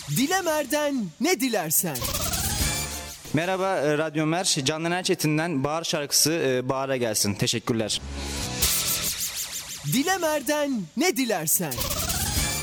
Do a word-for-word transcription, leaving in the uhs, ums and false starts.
Dilemer'den ne dilersen. Merhaba e, Radyo Mer. Candan Erçetin'den Bahar şarkısı e, Bahar'a gelsin. Teşekkürler. Dilemer'den ne dilersen.